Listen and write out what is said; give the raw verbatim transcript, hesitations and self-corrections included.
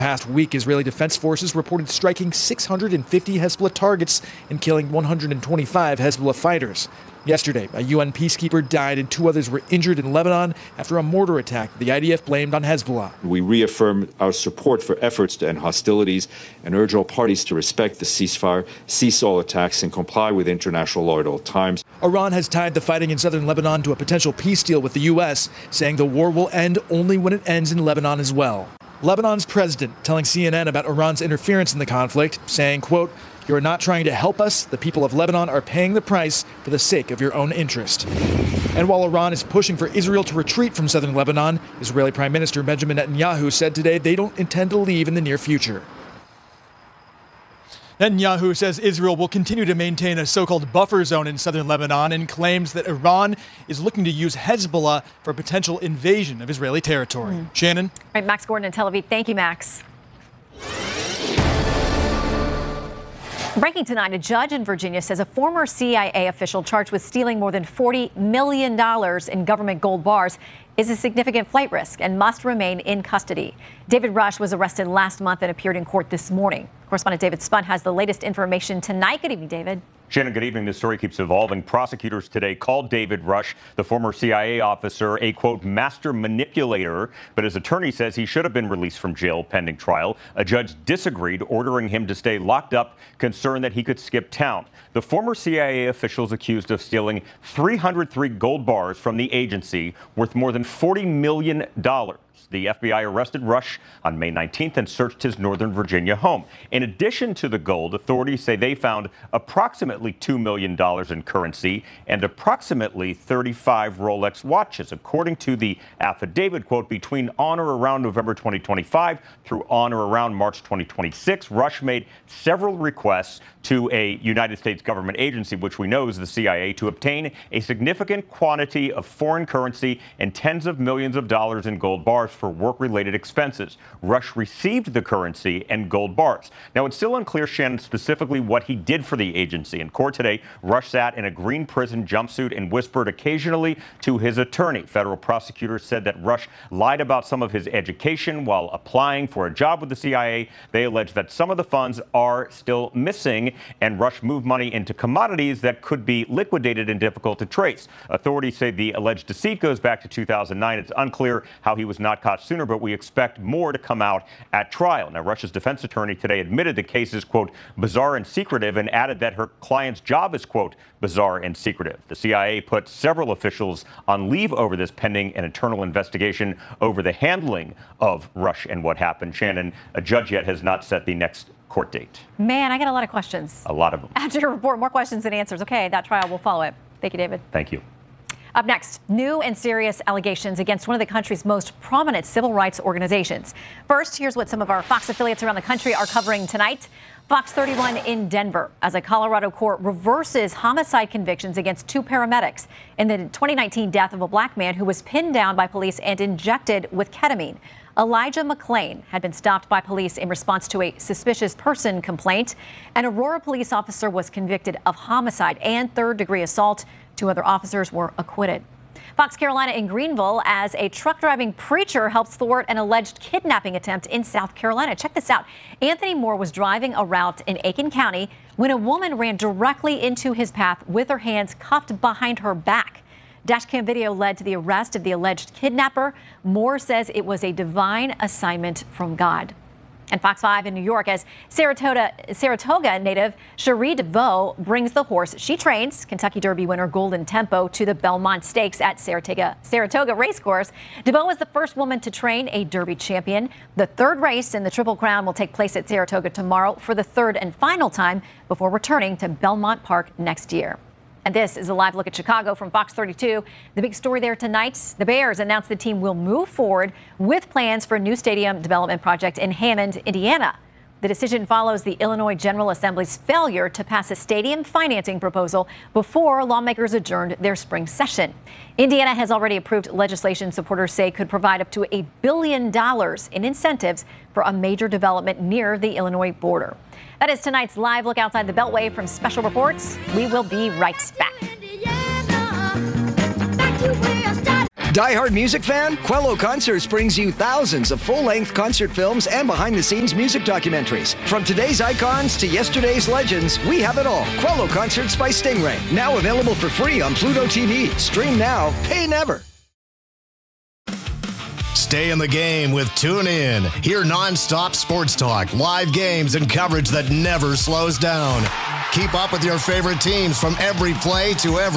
Past week, Israeli defense forces reported striking six hundred fifty Hezbollah targets and killing one hundred twenty-five Hezbollah fighters. Yesterday, a U N peacekeeper died and two others were injured in Lebanon after a mortar attack the I D F blamed on Hezbollah. We reaffirm our support for efforts to end hostilities and urge all parties to respect the ceasefire, cease all attacks, and comply with international law at all times. Iran has tied the fighting in southern Lebanon to a potential peace deal with the U S, saying the war will end only when it ends in Lebanon as well. Lebanon's president telling C N N about Iran's interference in the conflict, saying, quote, "You are not trying to help us. The people of Lebanon are paying the price for the sake of your own interest." And while Iran is pushing for Israel to retreat from southern Lebanon, Israeli Prime Minister Benjamin Netanyahu said today they don't intend to leave in the near future. Netanyahu says Israel will continue to maintain a so-called buffer zone in southern Lebanon and claims that Iran is looking to use Hezbollah for a potential invasion of Israeli territory. Mm. Shannon? All right, Max Gordon in Tel Aviv. Thank you, Max. Breaking tonight, a judge in Virginia says a former C I A official charged with stealing more than forty million dollars in government gold bars is a significant flight risk and must remain in custody. David Rush was arrested last month and appeared in court this morning. Correspondent David Spunt has the latest information tonight. Good evening, David. Shannon, good evening. This story keeps evolving. Prosecutors today called David Rush, the former C I A officer, a, quote, master manipulator. But his attorney says he should have been released from jail pending trial. A judge disagreed, ordering him to stay locked up, concerned that he could skip town. The former C I A official is accused of stealing three hundred three gold bars from the agency worth more than forty million dollars. The F B I arrested Rush on May nineteenth and searched his Northern Virginia home. In addition to the gold, authorities say they found approximately two million dollars in currency and approximately thirty-five Rolex watches. According to the affidavit, quote, between on or around November twenty twenty-five through on or around March twenty twenty-six, Rush made several requests to a United States government agency, which we know is the C I A, to obtain a significant quantity of foreign currency and tens of millions of dollars in gold bars for work-related expenses. Rush received the currency and gold bars. Now, it's still unclear, Shannon, specifically what he did for the agency. In court today, Rush sat in a green prison jumpsuit and whispered occasionally to his attorney. Federal prosecutors said that Rush lied about some of his education while applying for a job with the C I A. They allege that some of the funds are still missing, and Rush moved money into commodities that could be liquidated and difficult to trace. Authorities say the alleged deceit goes back to two thousand nine. It's unclear how he was not caught sooner, but we expect more to come out at trial. Now, Rush's defense attorney today admitted the case is, quote, bizarre and secretive, and added that her client's job is, quote, bizarre and secretive. The C I A put several officials on leave over this, pending an internal investigation over the handling of Rush and what happened. Shannon, a judge yet has not set the next court date. Man, I got a lot of questions. A lot of them. After your report, more questions than answers. Okay, that trial, will follow it. Thank you, David. Thank you. Up next, new and serious allegations against one of the country's most prominent civil rights organizations. First, here's what some of our Fox affiliates around the country are covering tonight. Fox thirty-one in Denver, as a Colorado court reverses homicide convictions against two paramedics in the twenty nineteen death of a black man who was pinned down by police and injected with ketamine. Elijah McClain had been stopped by police in response to a suspicious person complaint. An Aurora police officer was convicted of homicide and third-degree assault. Two other officers were acquitted. Fox Carolina in Greenville, as a truck-driving preacher helps thwart an alleged kidnapping attempt in South Carolina. Check this out. Anthony Moore was driving a route in Aiken County when a woman ran directly into his path with her hands cuffed behind her back. Dashcam video led to the arrest of the alleged kidnapper. Moore says it was a divine assignment from God. And Fox five in New York, as Saratoga, Saratoga native Cherie DeVoe brings the horse she trains, Kentucky Derby winner Golden Tempo, to the Belmont Stakes at Saratoga, Saratoga Racecourse. DeVoe is the first woman to train a Derby champion. The third race in the Triple Crown will take place at Saratoga tomorrow for the third and final time before returning to Belmont Park next year. And this is a live look at Chicago from Fox thirty-two. The big story there tonight, the Bears announced the team will move forward with plans for a new stadium development project in Hammond, Indiana. The decision follows the Illinois General Assembly's failure to pass a stadium financing proposal before lawmakers adjourned their spring session. Indiana has already approved legislation supporters say could provide up to a billion dollars in incentives for a major development near the Illinois border. That is tonight's live look outside the Beltway from Special Reports. We will be right back. Die-hard music fan? Quello Concerts brings you thousands of full-length concert films and behind-the-scenes music documentaries. From today's icons to yesterday's legends, we have it all. Quello Concerts by Stingray. Now available for free on Pluto T V. Stream now, pay never. Stay in the game with TuneIn. Hear non-stop sports talk, live games, and coverage that never slows down. Keep up with your favorite teams from every play to every